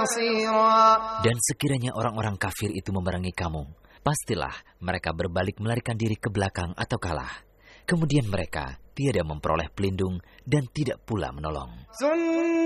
بصيرا. Dan sekiranya orang-orang kafir itu memerangi kamu, pastilah mereka berbalik melarikan diri ke belakang atau kalah. Kemudian mereka tiada memperoleh pelindung dan tidak pula menolong.